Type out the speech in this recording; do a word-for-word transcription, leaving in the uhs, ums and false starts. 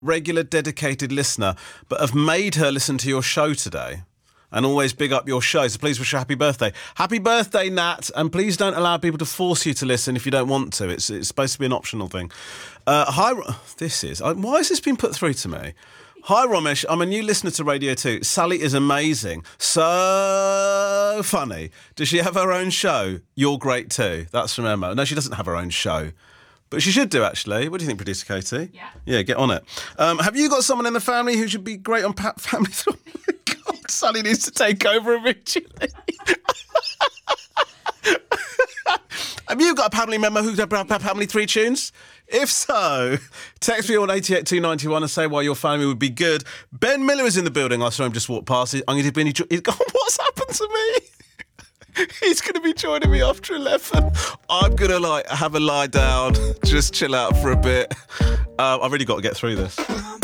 regular dedicated listener, but have made her listen to your show today and always big up your show. So please wish her happy birthday. Happy birthday, Nat. And please don't allow people to force you to listen if you don't want to. It's it's supposed to be an optional thing. Uh, hi, this is... Why has this been put through to me? Hi, Romesh. I'm a new listener to Radio two. Sally is amazing. So funny. Does she have her own show? You're great too. That's from Emma. No, she doesn't have her own show. But she should do, actually. What do you think, producer Katie? Yeah. Yeah, get on it. Um, have you got someone in the family who should be great on pa- Family... Oh, my God. Sally needs to take over eventually. Have you got a family member who's had family three tunes? If so, text me on eight eight two nine one and say why your family would be good. Ben Miller is in the building. I saw him just walk past. I'm going to be... What's happened to me? He's going to be joining me after eleven. I'm going to, like, have a lie down, just chill out for a bit. Uh, I've really got to get through this.